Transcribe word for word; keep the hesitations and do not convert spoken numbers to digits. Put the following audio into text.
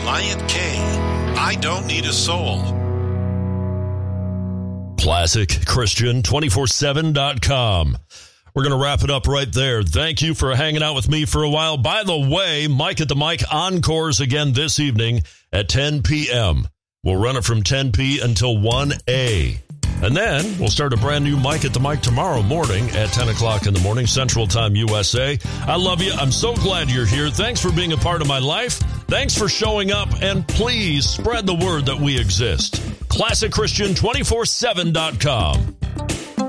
Reliant K. I Don't Need a Soul. Classic Christian two four seven dot com. We're going to wrap it up right there. Thank you for hanging out with me for a while. By the way, Mike at the Mic encores again this evening at ten p.m. We'll run it from ten p.m. until one a.m. And then we'll start a brand new Mike at the Mic tomorrow morning at ten o'clock in the morning, Central Time U S A. I love you. I'm so glad you're here. Thanks for being a part of my life. Thanks for showing up. And please spread the word that we exist. Classic Christian two four seven dot com.